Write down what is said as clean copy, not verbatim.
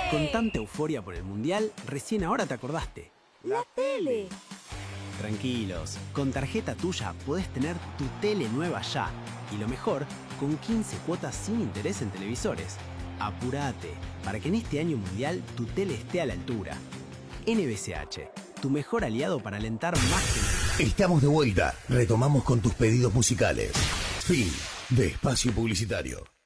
Con tanta euforia por el Mundial, recién ahora te acordaste. ¡La tele! Tranquilos, con tarjeta tuya podés tener tu tele nueva ya. Y lo mejor, con 15 cuotas sin interés en televisores. Apurate, para que en este año mundial tu tele esté a la altura. NBCH, tu mejor aliado para alentar más que nunca. Estamos de vuelta. Retomamos con tus pedidos musicales. Fin de espacio publicitario.